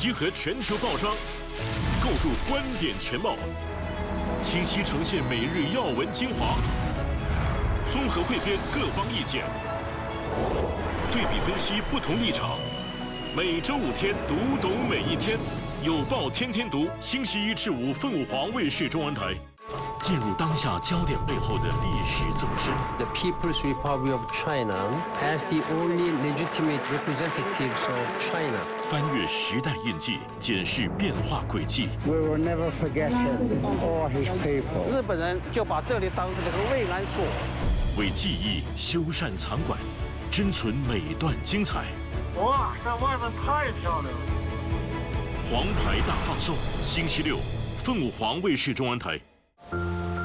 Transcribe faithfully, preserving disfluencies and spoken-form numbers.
集合全球报章，构筑观点全貌，清晰呈现每日要闻精华，综合汇编各方意见，对比分析不同立场。每周五天，读懂每一天。有报天天读，星期一至五，凤凰卫视中文台。进入当下焦点背后的历史纵深。 The People's Republic of China as the only legitimate representatives of China. 翻越时代印记，检视变化轨迹。 We will never forget him or his people. 日本人就把这里当成了个慰安所， 为记忆修缮藏馆，珍存每段精彩。 哇，这外面太漂亮了！ 黄牌大放送，星期六，凤凰卫视中文台。